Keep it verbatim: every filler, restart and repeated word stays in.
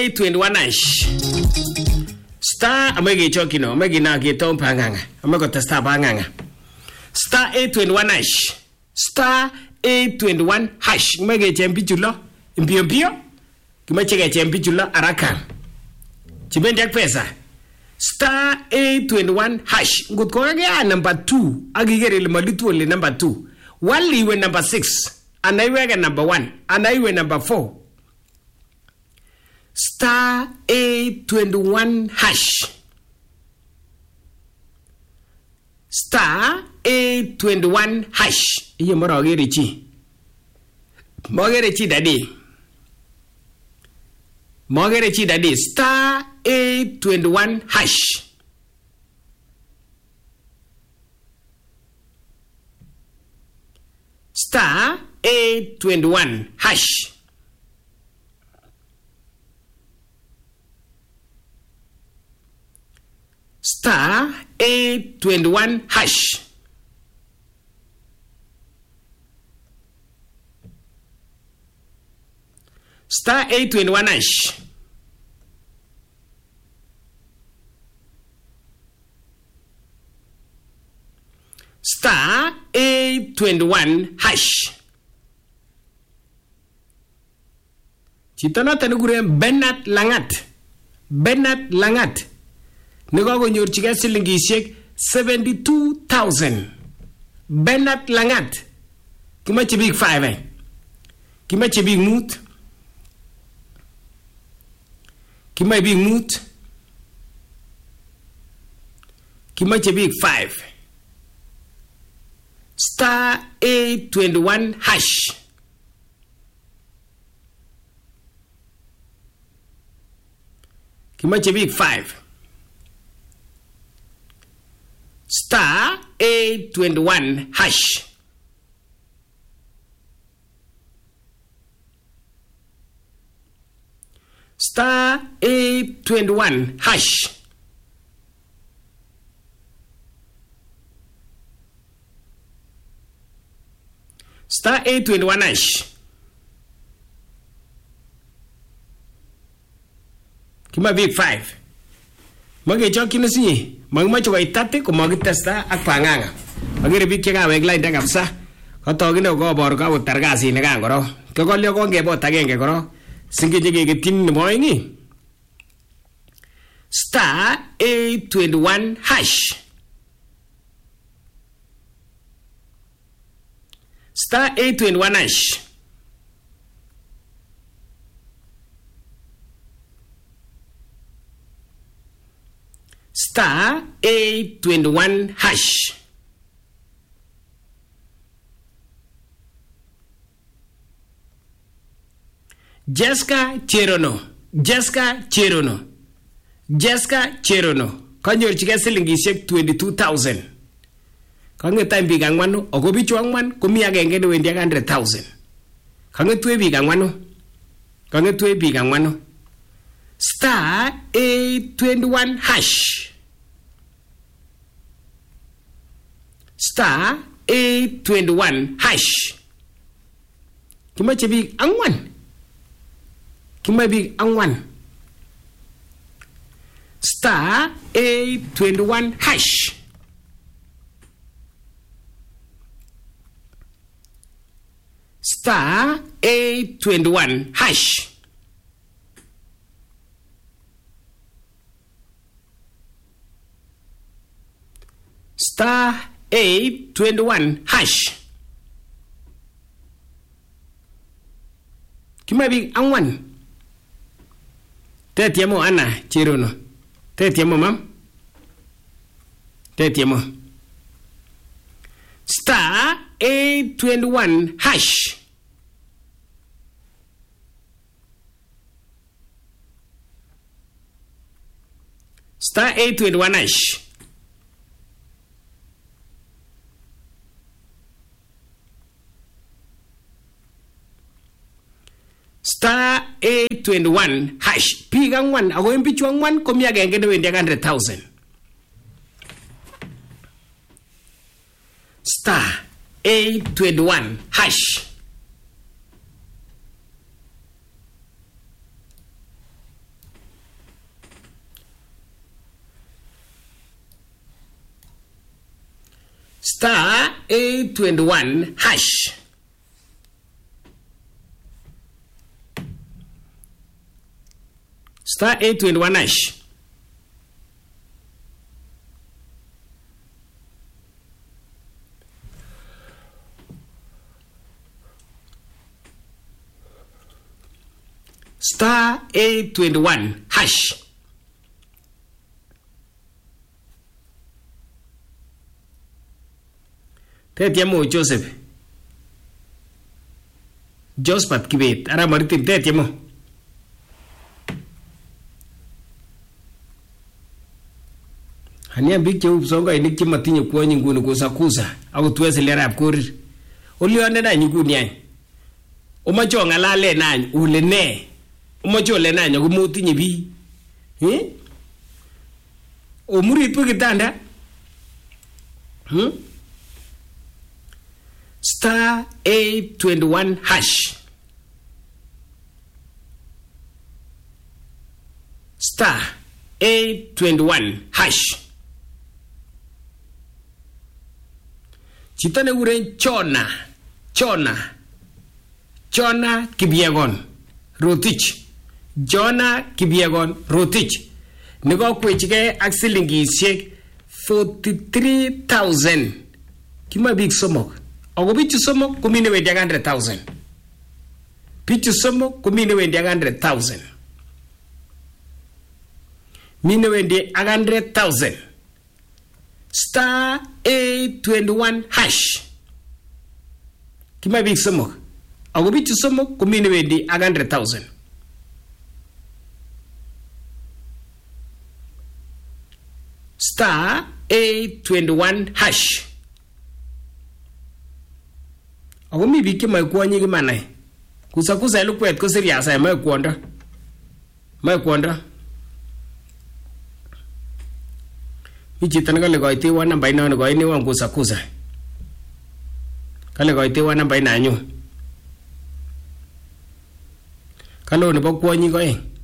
eight twenty-one hash. Star amegi chokino, amegi na geto panganga. Amego testa panganga. Star eight twenty-one hash. Star eight twenty-one hash. Amegi chempi chulo. Impio impio. Kimachege chempi chulo araka. Chibendi ak pesa. Star eight twenty-one hash. Ngut ko kage number two. Agigere le malitu le number two. Wali we number six. Anaiwega number one. Anaiwe number four. Star eight twenty-one hash. Star eight twenty-one hash. Iye moro agere chi. Mogere chi daddy. Mogere chi daddy. Star eight twenty-one hash. Star eight twenty-one hash. Star eight twenty-one hash. Star eight twenty-one hash. Star eight twenty-one hash. Chitana tanugure Bernard Langat. Bernard Langat. Nigogo nyorchiga silingishek seventy-two thousand. Bernard Langat. Kimache big five eh. Kimache big moot. Kimache big moot. Kimache big five. Star eight twenty-one hash. Kimache big five. Star eight twenty-one hash. Star eight twenty-one hash. Star eight twenty-one hash. Kima big five. Mage choki nasi. Magmacho kay tate ko magitesta ak panganga. Magire big chega weg line da kapsa. Kotogi no go bor ka utargasi ne gangoro. Ko golyo ko ngebo tagenge goro. Singi jige ke tin mo ingi. Star eight twenty-one hash. Star eight twenty-one hash. Star eight twenty-one hash. Jessica Cherono. Jessica Cherono. Jessica Cherono. Kanyor chika silingishek twenty-two thousand. Kange time bigang wano. Ogo bichu angman. Kumi agenge do wendi one hundred thousand. Kange tuwe bigang wano. Kange tuwe bigang wano. Star eight twenty-one hash. Star eight twenty-one hash. Kimache big angwan. Kimache big angwan. Star eight twenty-one hash. Star eight twenty-one hash. Star eight twenty-one hash. Kimabi angwan. Tetiamo ana Cherono. Tetiamo mam. Tetiamo. Star eight twenty-one hash. Star eight twenty-one hash. Star eight twenty-one hash. Pigang one. Ako yung pichuang one. Kumya genge na wendi one hundred thousand. Star eight twenty-one hash. star eight twenty-one hash. Star eight twenty-one hash. Star eight twenty-one hash. Tetiamo Joseph. Joseph Kibet. Ara maritim tetiamo. Hania big cheu songa inik matinyo kwa nyinguni kusakusa au tuweze lera kurir. Ulione na nyinguni ai. Umacho ngalale na ule ne. Umacho le na nyago mutinyi bi. Eh? Omuri pu kitanda. Hmm? Star eight twenty-one hash. Star eight twenty-one hash. Chitane uren Chona. Chona. Chona Kibiegon. Rotich. Jona Kibiegon Rotich. Nego kwechike aksilingi shek forty-three thousand. Kima big somok. Ogo bichu somok kumine wendi one hundred thousand. Bichu somok kumine wendi one hundred thousand. Mine wendi one hundred thousand. Star eight twenty-one hash. Kima big somok. Ogo bichu somok kumine wendi one hundred thousand. Star eight twenty-one hash. Ako mi biki mai kuonyi gimanai. Kusa kusa ilu kwet ko serious ay mai kuonda. Mai kuonda. Mi chitana kale goiti wana bai na goi ni wan kusa kusa. Kale goiti wana bai na nyu. Kalo ni bo kuonyi goi.